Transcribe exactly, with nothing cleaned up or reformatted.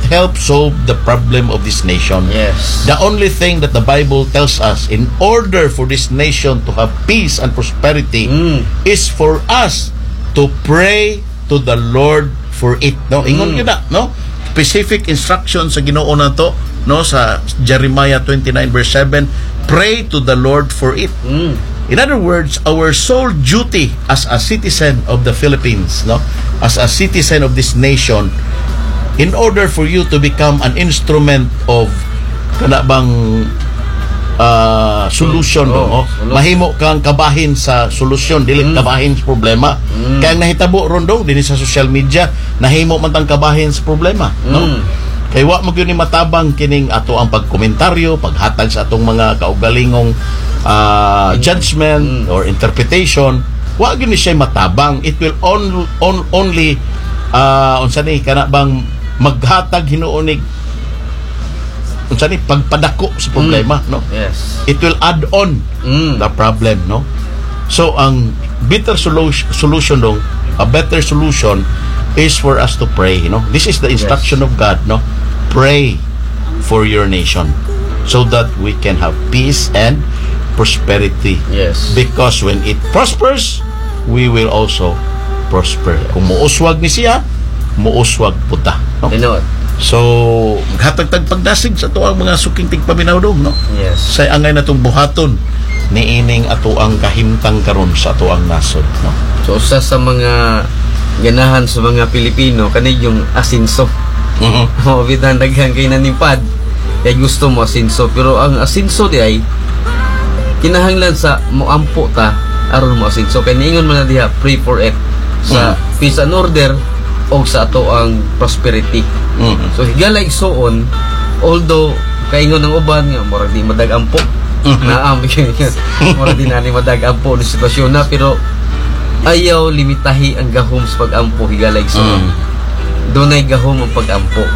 help solve the problem of this nation. Yes. The only thing that the Bible tells us, in order for this nation to have peace and prosperity, Mm. is for us to pray to the Lord for it. No, ingon Mm. yun na, no? Specific instructions sa Ginoo na to, no, sa Jeremiah twenty-nine verse seven, pray to the Lord for it. Mm. In other words, our sole duty as a citizen of the Philippines, no, as a citizen of this nation, in order for you to become an instrument of kana bang uh, solution, Oh, no, solution. mahimo kang kabahin sa solusyon, dili Mm. kabahin sa problema. Mm. Kaya ang nahitabo ron dong dinhi sa social media, nahimo man tang kabahin sa problema, no? Mm. Kay wa mo gyud ni matabang kining ato ang pagkomentaryo, paghatag sa atong mga kaugalingong uh, judgment Mm. or interpretation. Wa gyud ni siya matabang. It will on, on, only uh, unsa ni kana bang maghatag hinuonig unsa ni pagpadako sa problema, no? Yes. It will add on Mm. the problem, no? So ang better solution solution dong, a better solution is for us to pray, you know. This is the instruction Yes. of God, no? Pray for your nation so that we can have peace and prosperity. Yes. Because when it prospers, we will also prosper. Kung muuswag ni siya, muuswag puta, no? Tinood. So, maghatag-tag pagdasig sa to ang mga suking tigpaminaw dong, no? Yes. Say angay na itong buhaton ni ining ato ang kahimtang karon sa ato ang nasod, no? So, usa sa mga ganahan sa mga Pilipino kani yung asinso. Mhm. Mo bitan daghan kay nanipad. Kay gusto mo asinso, pero ang asinso di ay kinahanglan sa moampo ta aron mo asinso. Kay niingon man na diha, pray for it sa Mhm. peace and order o sa ato ang prosperity. Mhm. So higala igsoon, although kaingon ng uban nga murag di madag-ampo. Mhm. Naam murag di na ni madag-ampo ni sitwasyon na, pero ayaw limitahi ang gahom sa pag-ampo higala igsoon. Mm. Dunay gahom ang pag-ampo.